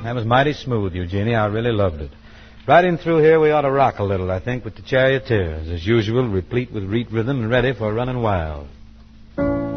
That was mighty smooth, Eugenie. I really loved it. Right in through here, we ought to rock a little, I think, with the Charioteers, as usual, replete with reed rhythm and ready for running wild.